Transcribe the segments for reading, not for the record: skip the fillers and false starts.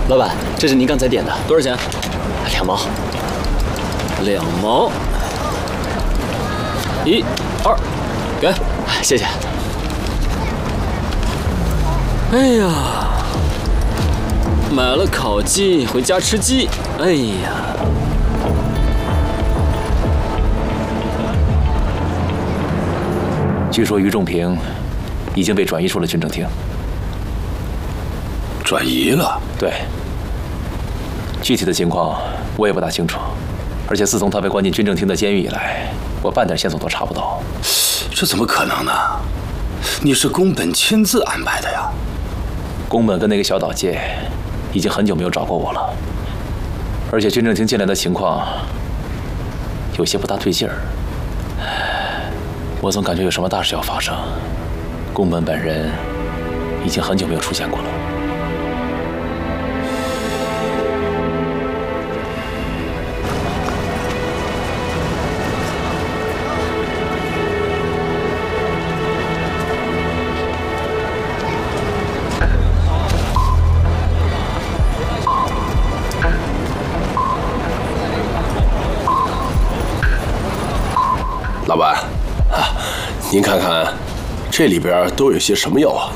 老板，这是您刚才点的， 多少钱 ？2毛。 2毛。1、2，给。 谢谢。 哎呀，买了烤鸡，回家吃鸡。哎呀。 据说于仲平已经被转移出了军政厅。 转移了？ 对。具体的情况我也不大清楚，而且自从他被关进军政厅的监狱以来，我半点线索都查不到。 这怎么可能呢？你是宫本亲自安排的呀？ 宫本跟那个小岛介已经很久没有找过我了，而且军政厅进来的情况有些不大对劲儿。我总感觉有什么大事要发生。宫本本人已经很久没有出现过了。 老板，您看看，这里边都有些什么药啊？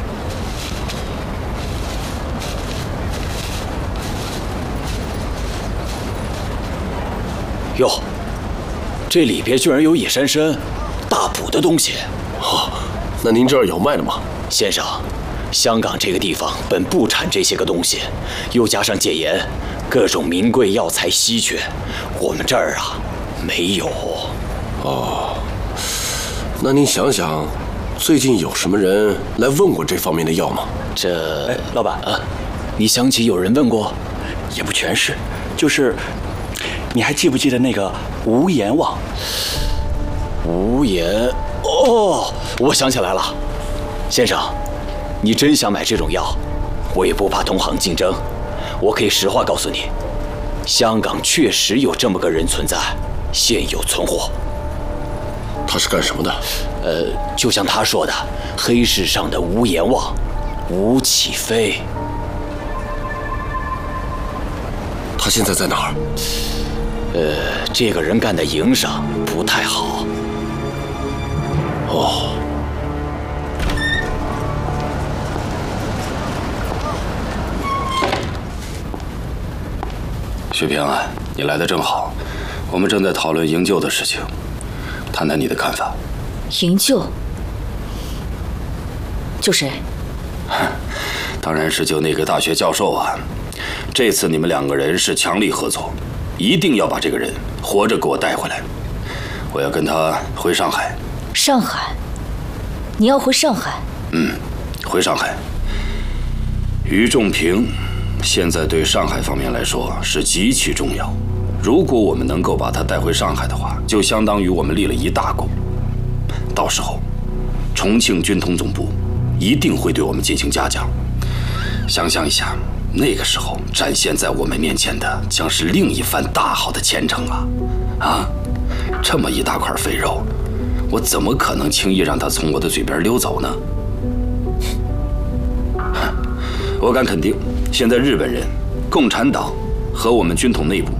哟，这里边居然有野山参，大补的东西。 哦，那您这儿有卖的吗？ 先生，香港这个地方本不产这些个东西，又加上戒严，各种名贵药材稀缺，我们这儿啊没有。 哦，那您想想，最近有什么人来问过这方面的药吗？ 哎，老板啊，你想起有人问过？ 也不全是，就是你还记不记得那个无阎王？ 无阎？哦，我想起来了，先生，你真想买这种药，我也不怕同行竞争，我可以实话告诉你，香港确实有这么个人存在，现有存货。 他是干什么的？ 就像他说的，黑市上的无阎王，吴启飞。 他现在在哪儿？ 这个人干的营生不太好。 哦。 徐平啊，你来的正好，我们正在讨论营救的事情。谈谈你的看法。 营救？救谁？ 当然是救那个大学教授啊！这次你们2个人是强力合作，一定要把这个人活着给我带回来。我要跟他回上海。 上海？你要回上海？ 回上海。于仲平现在对上海方面来说是极其重要。如果我们能够把他带回上海的话，就相当于我们立了一大功。到时候，重庆军统总部一定会对我们进行嘉奖。想象一下，那个时候展现在我们面前的将是另一番大好的前程啊！啊，这么一大块肥肉，我怎么可能轻易让他从我的嘴边溜走呢？我敢肯定，现在日本人、共产党和我们军统内部